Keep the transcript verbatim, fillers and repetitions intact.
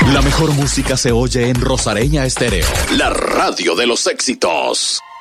La mejor música se oye en Rosareña Estéreo, la radio de los éxitos.